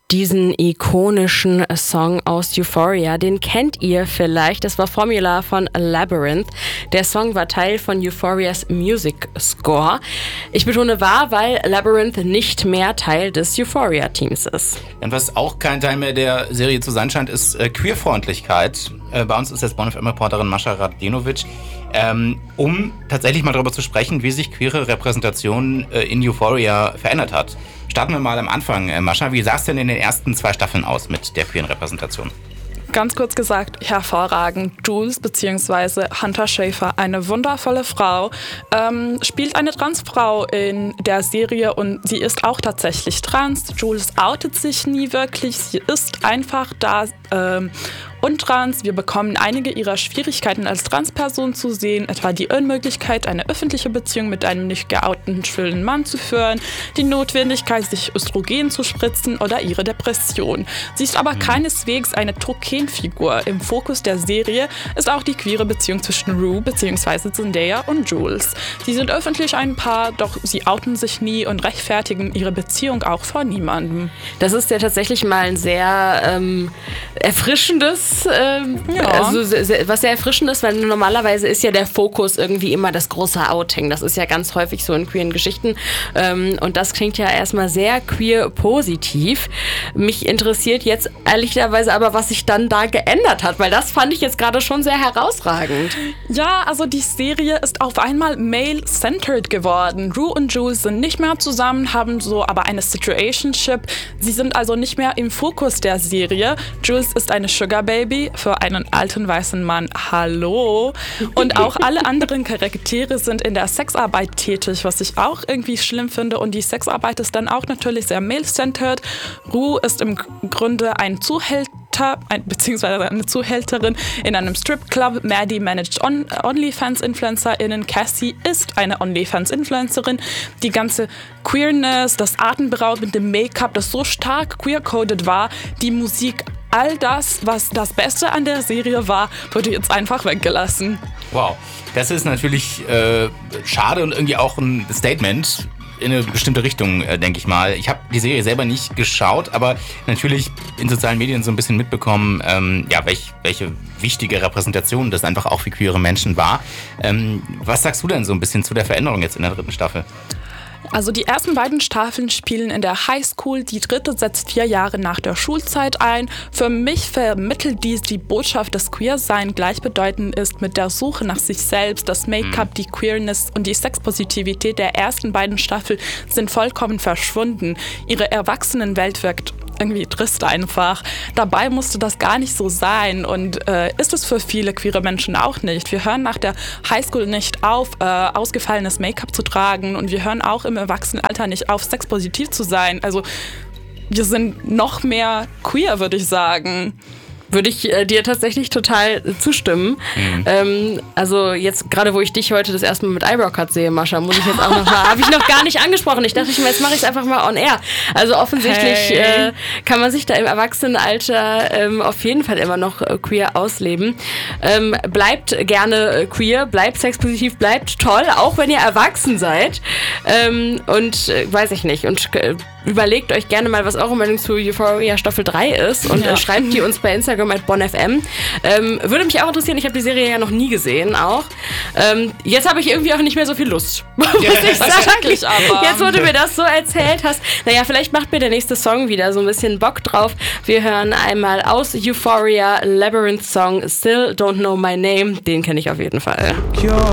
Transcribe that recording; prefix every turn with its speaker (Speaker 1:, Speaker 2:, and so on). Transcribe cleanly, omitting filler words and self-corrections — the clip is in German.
Speaker 1: Diesen ikonischen Song aus Euphoria, den kennt ihr vielleicht. Das war Formula von Labyrinth. Der Song war Teil von Euphorias Music Score. Ich betone war, weil Labyrinth nicht mehr Teil des Euphoria-Teams ist.
Speaker 2: Und was auch kein Teil mehr der Serie zu sein scheint, ist Queerfreundlichkeit. Bei uns ist jetzt Bonn-FM-Reporterin Mascha Radenovic, um tatsächlich mal darüber zu sprechen, wie sich queere Repräsentation in Euphoria verändert hat. Starten wir mal am Anfang. Mascha, wie sah es denn in den ersten 2 Staffeln aus mit der queeren Repräsentation?
Speaker 3: Ganz kurz gesagt, hervorragend. Jules bzw. Hunter Schafer, eine wundervolle Frau, spielt eine Transfrau in der Serie und sie ist auch tatsächlich trans. Jules outet sich nie wirklich, sie ist einfach da und trans. Wir bekommen einige ihrer Schwierigkeiten als Transperson zu sehen, etwa die Unmöglichkeit, eine öffentliche Beziehung mit einem nicht geouteten schwulen Mann zu führen, die Notwendigkeit, sich Östrogen zu spritzen oder ihre Depression. Sie ist aber keineswegs eine Tokenfigur. Im Fokus der Serie ist auch die queere Beziehung zwischen Rue bzw. Zendaya und Jules. Sie sind öffentlich ein Paar, doch sie outen sich nie und rechtfertigen ihre Beziehung auch vor niemandem.
Speaker 1: Das ist ja tatsächlich mal ein sehr erfrischendes, also was sehr erfrischend ist, weil normalerweise ist ja der Fokus irgendwie immer das große Outing. Das ist ja ganz häufig so in queeren Geschichten und das klingt ja erstmal sehr queer-positiv. Mich interessiert jetzt ehrlicherweise aber, was sich dann da geändert hat, weil das fand ich jetzt gerade schon sehr herausragend.
Speaker 3: Ja, also die Serie ist auf einmal male-centered geworden. Rue und Jules sind nicht mehr zusammen, haben so aber eine Situationship. Sie sind also nicht mehr im Fokus der Serie. Jules ist eine Sugar Baby für einen alten weißen Mann. Hallo. Und auch alle anderen Charaktere sind in der Sexarbeit tätig, was ich auch irgendwie schlimm finde. Und die Sexarbeit ist dann auch natürlich sehr male-centered. Rue ist im Grunde ein Zuhälter, beziehungsweise eine Zuhälterin in einem Stripclub. Maddie managt OnlyFans-InfluencerInnen. Cassie ist eine OnlyFans-Influencerin. Die ganze Queerness, das atemberaubende Make-up, das so stark queer-coded war, die Musik, all das, was das Beste an der Serie war, wurde jetzt einfach weggelassen.
Speaker 2: Wow, das ist natürlich schade und irgendwie auch ein Statement in eine bestimmte Richtung, denke ich mal. Ich habe die Serie selber nicht geschaut, aber natürlich in sozialen Medien so ein bisschen mitbekommen, welche wichtige Repräsentation das einfach auch für queere Menschen war. Was sagst du denn so ein bisschen zu der Veränderung jetzt in der 3. Staffel?
Speaker 3: Also die ersten 2 Staffeln spielen in der Highschool, die 3. setzt 4 Jahre nach der Schulzeit ein. Für mich vermittelt dies die Botschaft, dass Queersein gleichbedeutend ist mit der Suche nach sich selbst. Das Make-up, die Queerness und die Sexpositivität der ersten 2 Staffeln sind vollkommen verschwunden. Ihre Erwachsenenwelt wirkt irgendwie trist einfach. Dabei musste das gar nicht so sein und ist es für viele queere Menschen auch nicht. Wir hören nach der Highschool nicht auf, ausgefallenes Make-up zu tragen und wir hören auch im Erwachsenenalter nicht auf, sexpositiv zu sein. Also wir sind noch mehr queer, würde ich sagen.
Speaker 1: Würde ich dir tatsächlich total zustimmen. Also jetzt, gerade wo ich dich heute das erste Mal mit Eyebrow Cut sehe, Mascha, muss ich jetzt auch noch mal, habe ich noch gar nicht angesprochen. Ich dachte mir, jetzt mache ich es einfach mal on air. Also offensichtlich kann man sich da im Erwachsenenalter auf jeden Fall immer noch queer ausleben. Bleibt gerne queer, bleibt sexpositiv, bleibt toll, auch wenn ihr erwachsen seid. Und weiß ich nicht. Und überlegt euch gerne mal, was eure Meinung zu Euphoria Staffel 3 ist und schreibt die uns bei Instagram @bonfm. Würde mich auch interessieren, ich habe die Serie ja noch nie gesehen auch. Jetzt habe ich irgendwie auch nicht mehr so viel Lust, muss ich sagen. Jetzt, wo du mir das so erzählt hast. Naja, vielleicht macht mir der nächste Song wieder so ein bisschen Bock drauf. Wir hören einmal aus Euphoria Labyrinth Song Still Don't Know My Name. Den kenne ich auf jeden Fall.